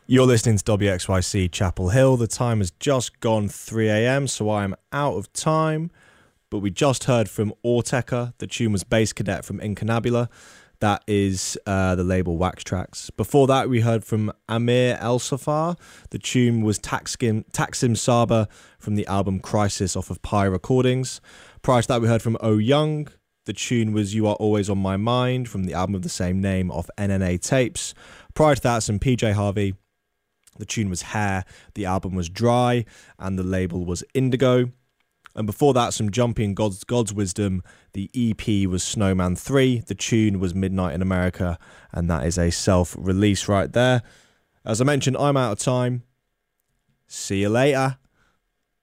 You're listening to WXYC Chapel Hill. The time has just gone 3 a.m, so I am out of time. But we just heard from Autechre. The tune was Bass Cadet from Incunabula. That is the label Wax Trax. Before that, we heard from Amir El Safar. The tune was Taksim Saba from the album Crisis off of Pi Recordings. Prior to that, we heard from O Young. The tune was You Are Always On My Mind from the album of the same name off NNA Tapes. Prior to that, some PJ Harvey. The tune was Hair, the album was Dry, and the label was Indigo. And before that, some Jumpy and God's Wisdom. The EP was Snowman 3. The tune was Midnight in America, and that is a self-release right there. As I mentioned, I'm out of time. See you later.